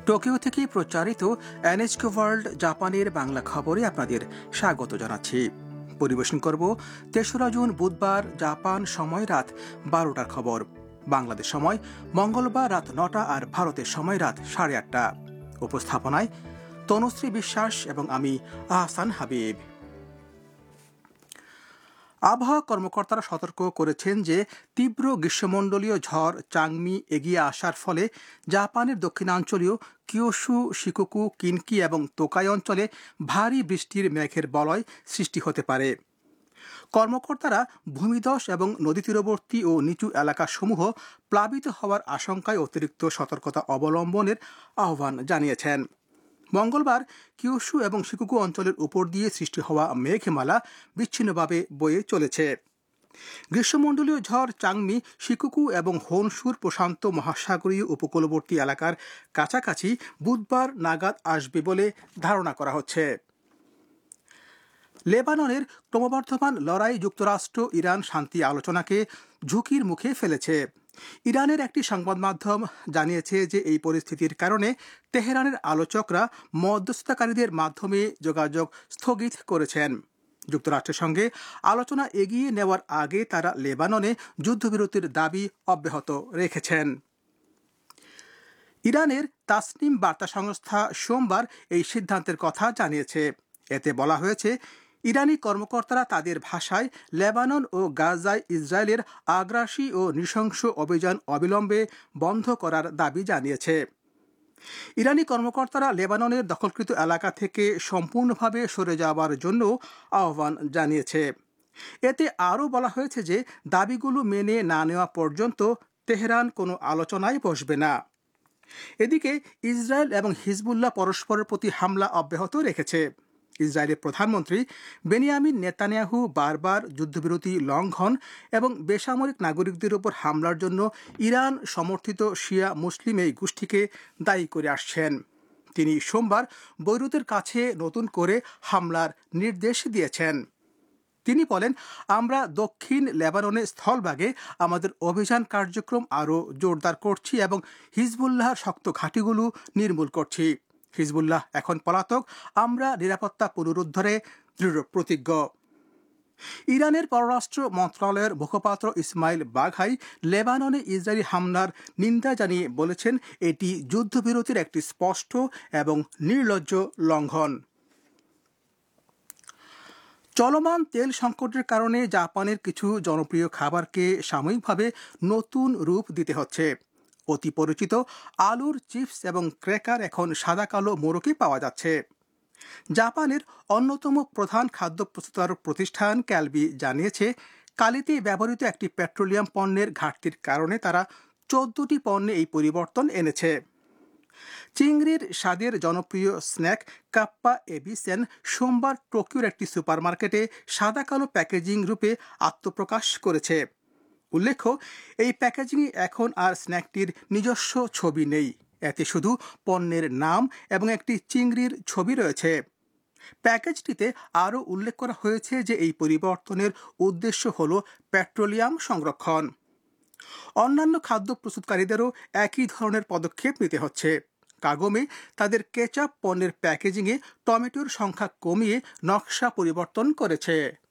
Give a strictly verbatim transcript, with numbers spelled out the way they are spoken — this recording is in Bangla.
টোকিও থেকে প্রচারিত এনএচকে ওয়ার্ল্ড জাপানের বাংলা খবরে আপনাদের স্বাগত জানাচ্ছি। পরিবেশন করব তেসরা জুন বুধবার জাপান সময় রাত বারোটার খবর। বাংলাদেশ সময় মঙ্গলবার রাত নটা আর ভারতের সময় রাত সাড়ে আটটা। উপস্থাপনায় তনুশ্রী বিশ্বাস এবং আমি আহসান হাবিব। আবহাওয়া কর্মকর্তারা সতর্ক করেছেন যে তীব্র গ্রীষ্মমণ্ডলীয় ঝড় চাংমি এগিয়ে আসার ফলে জাপানের দক্ষিণাঞ্চলীয় কিয়োশু, শিকুকু, কিনকি এবং তোকাই অঞ্চলে ভারী বৃষ্টির মেঘের বলয় সৃষ্টি হতে পারে। কর্মকর্তারা ভূমিধস এবং নদী তীরবর্তী ও নিচু এলাকাসমূহ প্লাবিত হওয়ার আশঙ্কায় অতিরিক্ত সতর্কতা অবলম্বনের আহ্বান জানিয়েছেন। মঙ্গলবার কিয়োশু এবং শিকুকু অঞ্চলের উপর দিয়ে সৃষ্টি হওয়া মেঘমালা বিচ্ছিন্নভাবে বয়ে চলেছে। গ্রীষ্মমণ্ডলীয় ঝড় চাংমি শিকুকু এবং হোনশুর প্রশান্ত মহাসাগরীয় উপকূলবর্তী এলাকার কাছাকাছি বুধবার নাগাদ আসবে বলে ধারণা করা হচ্ছে। লেবাননের ক্রমবর্ধমান লড়াই যুক্তরাষ্ট্র ইরান শান্তি আলোচনাকে ঝুঁকির মুখে ফেলেছে। ইরানের একটি সংবাদ মাধ্যম জানিয়েছে যে এই পরিস্থিতির কারণে তেহরানের আলোচকরা মধ্যস্থতাকারীদের মাধ্যমে যোগাযোগ স্থগিত করেছেন। যুক্তরাষ্ট্রের সঙ্গে আলোচনা এগিয়ে নেওয়ার আগে তারা লেবাননে যুদ্ধবিরতির দাবি অব্যাহত রেখেছেন। ইরানের তাসনিম বার্তা সংস্থা সোমবার এই সিদ্ধান্তের কথা জানিয়েছে। এতে বলা হয়েছে, ইরানি কর্মকর্তারা তাদের ভাষায় লেবানন ও গাজায় ইসরায়েলের আগ্রাসী ও নৃশংস অভিযান অবিলম্বে বন্ধ করার দাবি জানিয়েছে। ইরানি কর্মকর্তারা লেবাননের দখলকৃত এলাকা থেকে সম্পূর্ণভাবে সরে যাওয়ার জন্য আহ্বান জানিয়েছে। এতে আরও বলা হয়েছে যে দাবিগুলো মেনে না নেওয়া পর্যন্ত তেহরান কোনো আলোচনায় বসবে না। এদিকে ইসরায়েল এবং হিজবুল্লাহ পরস্পরের প্রতি হামলা অব্যাহত রেখেছে। ইসরায়েলের প্রধানমন্ত্রী বেনিয়ামিন নেতানিয়াহু বারবার যুদ্ধবিরতি লঙ্ঘন এবং বেসামরিক নাগরিকদের উপর হামলার জন্য ইরান সমর্থিত শিয়া মুসলিম এই গোষ্ঠীকে দায়ী করে আসছেন। তিনি সোমবার বৈরুতের কাছে নতুন করে হামলার নির্দেশ দিয়েছেন। তিনি বলেন, আমরা দক্ষিণ লেবাননের স্থলভাগে আমাদের অভিযান কার্যক্রম আরও জোরদার করছি এবং হিজবুল্লাহর শক্ত ঘাঁটিগুলো নির্মূল করছি। হিজবুল্লাহ এখন পলাতক, আমরা নিরাপত্তা পুনরুদ্ধারে দৃঢ় প্রতিজ্ঞ। ইরানের পররাষ্ট্র মন্ত্রণালয়ের মুখপাত্র ইসমাইল বাঘাই লেবাননে ইসরায়েলি হামলার নিন্দা জানিয়ে বলেছেন, এটি যুদ্ধবিরতির একটি স্পষ্ট এবং নির্লজ্জ লঙ্ঘন। চলমান তেল সংকটের কারণে জাপানের কিছু জনপ্রিয় খাবারকে সাময়িকভাবে নতুন রূপ দিতে হচ্ছে। অতি পরিচিত আলুর চিপস এবং ক্র্যাকার এখন সাদা কালো মোড়কে পাওয়া যাচ্ছে। জাপানের অন্যতম প্রধান খাদ্য প্রস্তুতকারক প্রতিষ্ঠান ক্যালবি জানিয়েছে, কালিতে ব্যবহৃত একটি পেট্রোলিয়াম পণ্যের ঘাটতির কারণে তারা চোদ্দটি পণ্যে এই পরিবর্তন এনেছে। চিংড়ির স্বাদের জনপ্রিয় স্ন্যাক কাপ্পা এবিসেন সোমবার টোকিওর একটি সুপারমার্কেটে সাদা কালো প্যাকেজিং রূপে আত্মপ্রকাশ করেছে। উল্লেখ্য, এই প্যাকেজিংয়ে এখন আর স্ন্যাকটির নিজস্ব ছবি নেই। এতে শুধু পণ্যের নাম এবং একটি চিংড়ির ছবি রয়েছে। প্যাকেজটিতে আরও উল্লেখ করা হয়েছে যে এই পরিবর্তনের উদ্দেশ্য হল পেট্রোলিয়াম সংরক্ষণ। অন্যান্য খাদ্য প্রস্তুতকারীদেরও একই ধরনের পদক্ষেপ নিতে হচ্ছে। কাগমে তাদের কেচাপ পণ্যের প্যাকেজিংয়ে টমেটোর সংখ্যা কমিয়ে নকশা পরিবর্তন করেছে।